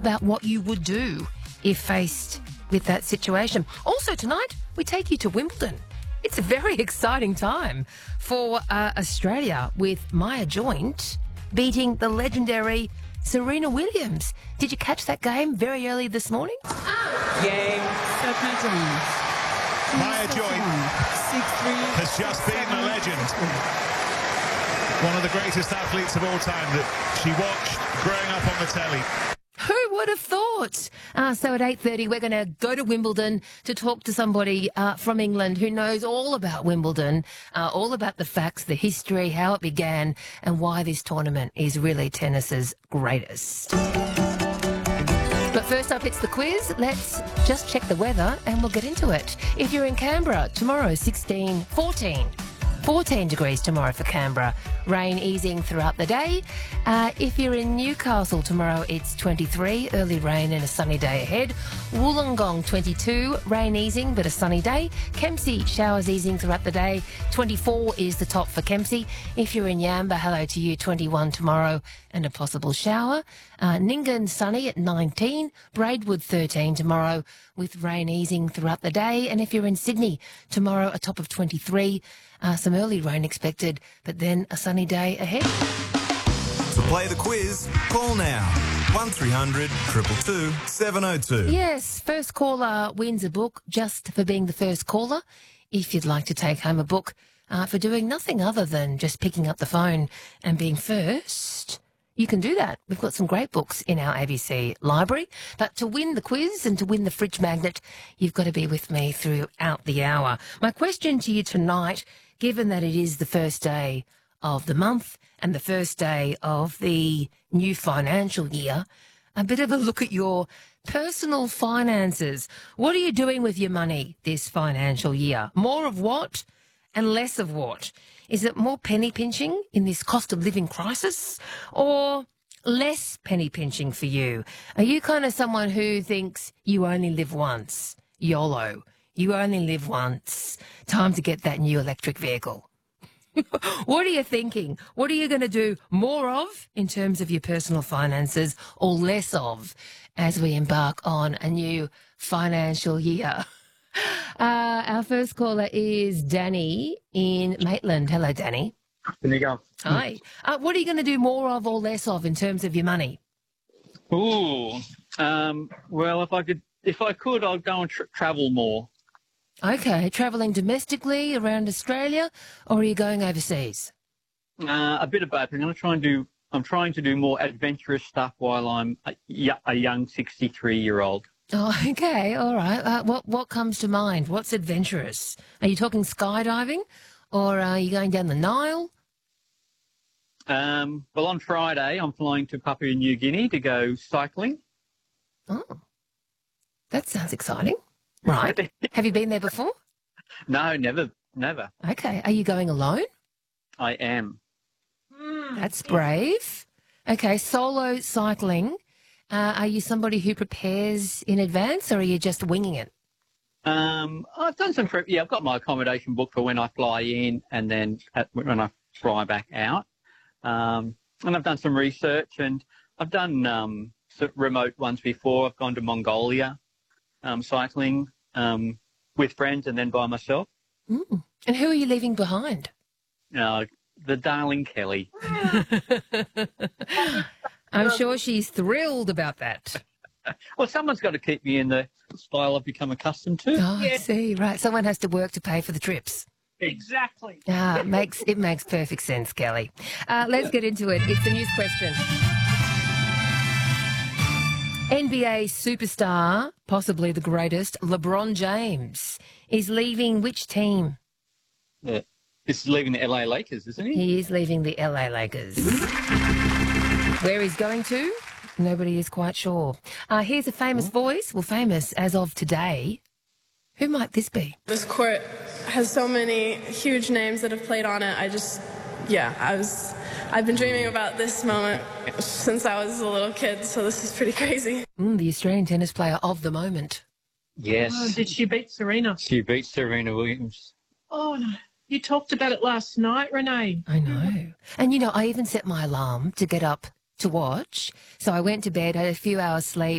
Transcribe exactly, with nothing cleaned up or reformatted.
about what you would do if faced with that situation. Also tonight, we take you to Wimbledon. It's a very exciting time for uh, Australia with Maya Joint beating the legendary Serena Williams. Did you catch that game very early this morning? Game. Maya Joint has just beaten a legend. One of the greatest athletes of all time that she watched growing up on the telly. Who would have thought? Uh, so at eight thirty, we're going to go to Wimbledon to talk to somebody uh, from England who knows all about Wimbledon, uh, all about the facts, the history, how it began, and why this tournament is really tennis's greatest. But first up, it's the quiz. Let's just check the weather and we'll get into it. If you're in Canberra, tomorrow, sixteen, fourteen. fourteen degrees tomorrow for Canberra. Rain easing throughout the day. Uh, if you're in Newcastle tomorrow, it's twenty-three. Early rain and a sunny day ahead. Wollongong, twenty-two. Rain easing, but a sunny day. Kempsey, showers easing throughout the day. twenty-four is the top for Kempsey. If you're in Yamba, hello to you, twenty-one tomorrow and a possible shower. Uh, Nyngan, sunny at nineteen. Braidwood, thirteen tomorrow with rain easing throughout the day. And if you're in Sydney, tomorrow, a top of twenty-three. Uh, some early rain expected, but then a sunny day ahead. To play the quiz, call now. one three hundred two two two seven oh two. Yes, first caller wins a book just for being the first caller. If you'd like to take home a book uh, for doing nothing other than just picking up the phone and being first, you can do that. We've got some great books in our A B C library. But to win the quiz and to win the fridge magnet, you've got to be with me throughout the hour. My question to you tonight, given that it is the first day of the month and the first day of the new financial year, a bit of a look at your personal finances. What are you doing with your money this financial year? More of what and less of what? Is it more penny pinching in this cost of living crisis or less penny pinching for you? Are you kind of someone who thinks you only live once? YOLO. You only live once. Time to get that new electric vehicle. What are you thinking? What are you going to do more of in terms of your personal finances or less of as we embark on a new financial year? Uh, our first caller is Danny in Maitland. Hello, Danny. There you go. Hi. Uh, what are you going to do more of or less of in terms of your money? Ooh. Um, well, if I could, if I could, I'd go and tra- travel more. Okay, travelling domestically around Australia, or are you going overseas? Uh, a bit of both. I'm going to try and do. I'm trying to do more adventurous stuff while I'm a, a young sixty-three-year-old. Oh, okay, all right. Uh, what what comes to mind? What's adventurous? Are you talking skydiving, or are you going down the Nile? Um, well, on Friday, I'm flying to Papua New Guinea to go cycling. Oh, that sounds exciting. Right. Have you been there before? No, never, never. Okay. Are you going alone? I am. That's brave. Okay, solo cycling. Uh, are you somebody who prepares in advance, or are you just winging it? Um, I've done some. Yeah, I've got my accommodation booked for when I fly in, and then at, when I fly back out. Um, and I've done some research, and I've done um, some remote ones before. I've gone to Mongolia, um, cycling um, with friends, and then by myself. Mm. And who are you leaving behind? Uh, the darling Kelly. I'm sure she's thrilled about that. Well, someone's got to keep me in the style I've become accustomed to. Oh, I see. Right. Someone has to work to pay for the trips. Exactly. Ah, it makes it makes perfect sense, Kelly. Uh, let's get into it. It's the news question. N B A superstar, possibly the greatest, LeBron James, is leaving which team? Yeah. He's leaving the L A Lakers, isn't he? He is leaving the L A Lakers. Where he's going to, nobody is quite sure. Uh, here's a famous voice, well, famous as of today. Who might this be? This court has so many huge names that have played on it. I just, yeah, I was, I've been dreaming about this moment since I was a little kid, so this is pretty crazy. Mm, the Australian tennis player of the moment. Yes. Oh, did she beat Serena? She beat Serena Williams. Oh, no. You talked about it last night, Renee. I know. And, you know, I even set my alarm to get up to watch. So I went to bed, had a few hours sleep,